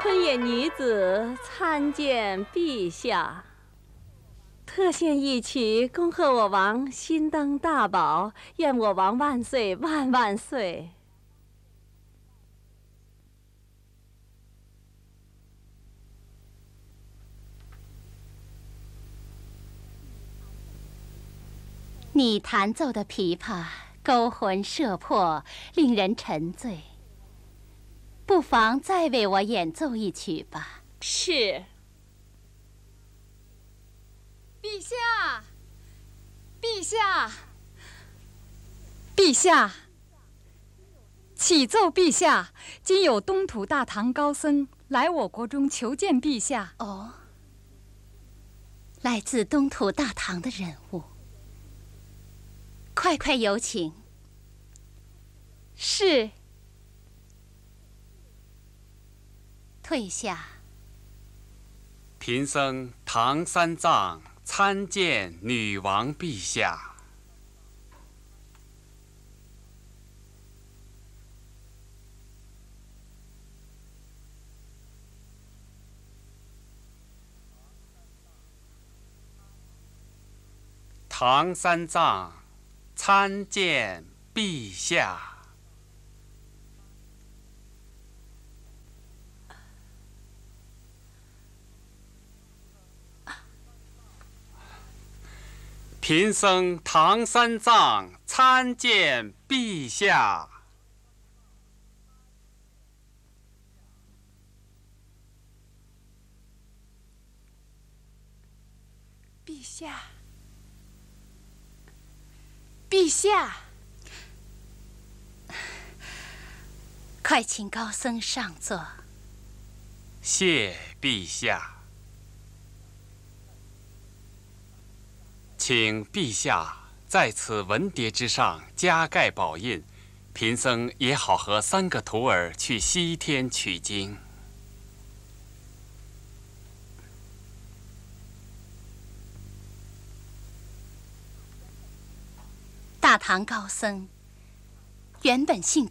昆野女子参见陛下，特献一曲，恭贺我王新登大宝，愿我王万岁万万岁。 你弹奏的琵琶勾魂摄魄，令人沉醉。不妨再为我演奏一曲吧。 是。 陛下，陛下，陛下，启奏陛下，今有东土大唐高僧来我国中求见陛下。 哦，来自东土大唐的人物。快快有请。 是。 退下。 贫僧唐三藏参见女王陛下。唐三藏参见陛下。贫僧唐三藏参见陛下。 陛下，陛下， 快请高僧上座。 谢陛下。请陛下在此文牒之上加盖宝印，贫僧也好和3个徒儿去西天取经。 大唐高僧原本姓